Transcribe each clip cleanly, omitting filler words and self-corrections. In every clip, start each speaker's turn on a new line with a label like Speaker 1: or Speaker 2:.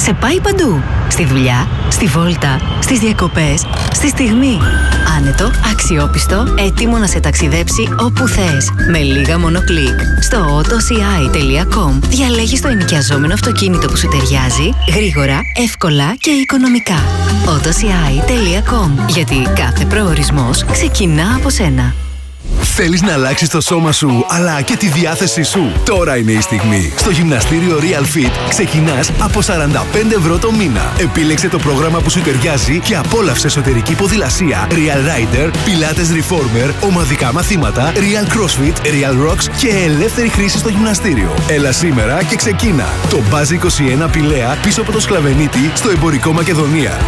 Speaker 1: σε πάει παντού. Στη δουλειά, στη βόλτα, στις διακοπές, στη στιγμή. Άνετο, αξιόπιστο, έτοιμο να σε ταξιδέψει όπου θες. Με λίγα μόνο κλικ. Στο autoci.com διαλέγεις το ενοικιαζόμενο αυτοκίνητο που σου ταιριάζει, γρήγορα, εύκολα και οικονομικά. autoci.com, γιατί κάθε προορισμός ξεκινά από σένα.
Speaker 2: Θέλεις να αλλάξεις το σώμα σου, αλλά και τη διάθεσή σου? Τώρα είναι η στιγμή. Στο γυμναστήριο Real Fit ξεκινάς από 45 ευρώ το μήνα. Επίλεξε το πρόγραμμα που σου ταιριάζει και απόλαυσε εσωτερική ποδηλασία, Real Rider, Pilates Reformer, ομαδικά μαθήματα, Real CrossFit, Real Rocks και ελεύθερη χρήση στο γυμναστήριο. Έλα σήμερα και ξεκίνα. Το Buzz 21 Πηλαία πίσω από το Σκλαβενίτη στο εμπορικό Μακεδονία.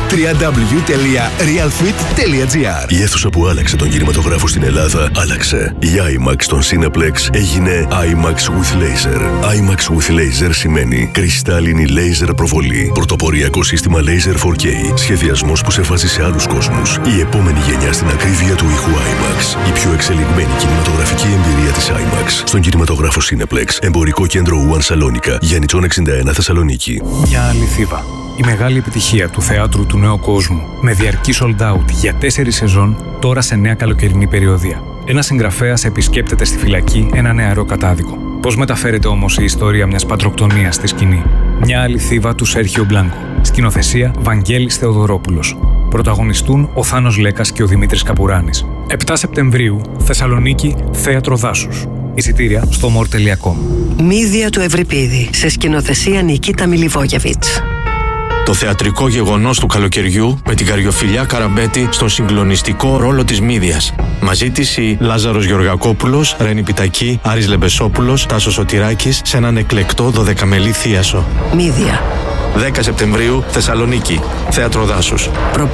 Speaker 2: www.realfit.gr.
Speaker 3: Η αίθουσα που άλλαξε τον κινηματογράφο στην Ελλάδα άλλαξε. Η IMAX στον Cineplex έγινε IMAX with Laser. IMAX with Laser σημαίνει κρυστάλλινη laser προβολή. Πρωτοποριακό σύστημα Laser 4K. Σχεδιασμός που σε βάζει σε άλλους κόσμους. Η επόμενη γενιά στην ακρίβεια του ήχου IMAX. Η πιο εξελιγμένη κινηματογραφική εμπειρία της IMAX. Στον κινηματογράφο Cineplex. Εμπορικό κέντρο One Σαλόνικα. Γιάννητσον 61 Θεσσαλονίκη.
Speaker 4: Μια αληθίδα. Η μεγάλη επιτυχία του θεάτρου του νέου κόσμου. Με διαρκή sold out για 4 σεζόν, τώρα σε νέα καλοκαιρινή περιοδία. Ένας συγγραφέας επισκέπτεται στη φυλακή ένα νεαρό κατάδικο. Πώς μεταφέρεται όμως η ιστορία μιας πατροκτονίας στη σκηνή? Μια αληθίδα του Σέρχιο Μπλάνκο. Σκηνοθεσία Βαγγέλης Θεοδωρόπουλος. Πρωταγωνιστούν ο Θάνος Λέκας και ο Δημήτρης Καπουράνης. 7 Σεπτεμβρίου, Θεσσαλονίκη, Θέατρο Δάσους. Εισιτήρια στο more.com.
Speaker 5: Μύδια του Ευρυπίδη, σε σκηνοθεσία Νικίτα Μιλιβόγεβιτς.
Speaker 6: Το θεατρικό γεγονός του καλοκαιριού με την Καριοφιλιά Καραμπέτη στον συγκλονιστικό ρόλο της Μύδιας. Μαζί της η Λάζαρος Γεωργακόπουλος, Ρένη Πιτακή, Άρης Λεμπεσόπουλος, Τάσος Σωτηράκης σε έναν εκλεκτό 12μελή θίασο.
Speaker 5: Μύδια.
Speaker 6: 10 Σεπτεμβρίου, Θεσσαλονίκη, Θέατρο Δάσους.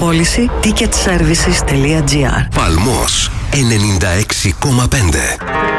Speaker 5: Προπόληση ticketservices.gr.
Speaker 3: Παλμός 96,5.